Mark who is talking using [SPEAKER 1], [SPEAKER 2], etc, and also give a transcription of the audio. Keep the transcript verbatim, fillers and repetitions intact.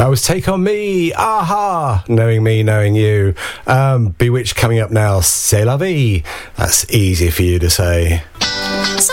[SPEAKER 1] That was Take On Me, Aha, Knowing Me, Knowing You. Um, Bewitched coming up now, C'est La Vie. That's easy for you to say.